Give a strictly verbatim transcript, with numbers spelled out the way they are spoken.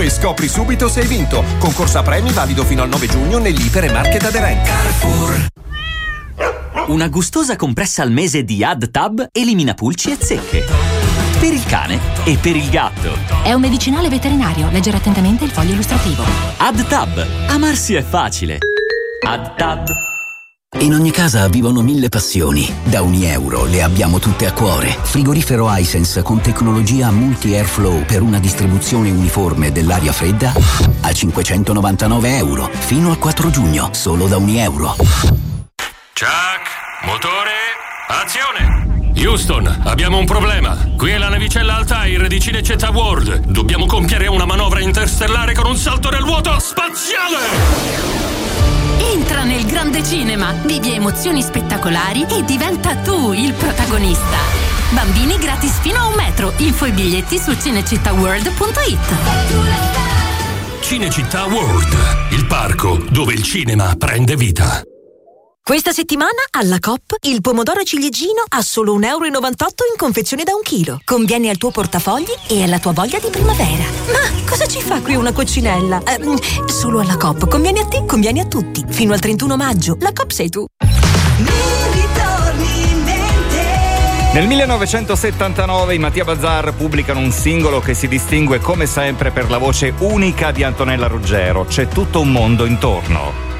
e scopri subito se hai vinto. Concorso a premi valido fino al nove giugno nell'Iper e Market aderente. Carrefour. Una gustosa compressa al mese di AdTab elimina pulci e zecche. Per il cane e per il gatto. È un medicinale veterinario. Leggere attentamente il foglio illustrativo. AdTab. Amarsi è facile. AdTab. In ogni casa vivono mille passioni. Da Unieuro le abbiamo tutte a cuore. Frigorifero Hisense con tecnologia multi-airflow per una distribuzione uniforme dell'aria fredda a cinquecentonovantanove euro. Fino al quattro giugno, solo da Unieuro. Chuck, motore, azione! Houston, abbiamo un problema. Qui è la navicella Altair di Cinecittà World. Dobbiamo compiere una manovra interstellare con un salto nel vuoto spaziale! Entra nel grande cinema, vivi emozioni spettacolari e diventa tu il protagonista. Bambini gratis fino a un metro. Info e biglietti su cinecittàworld punto it. Cinecittà World, il parco dove il cinema prende vita. Questa settimana alla Coop il pomodoro ciliegino a solo un euro e novantotto in confezione da un chilo. Conviene al tuo portafogli e alla tua voglia di primavera. Ma cosa ci fa qui una coccinella? Eh, solo alla Coop. Conviene a te, conviene a tutti. Fino al trentuno maggio. La Coop sei tu. Nel millenovecentosettantanove i Mattia Bazar pubblicano un singolo che si distingue come sempre per la voce unica di Antonella Ruggero. C'è tutto un mondo intorno.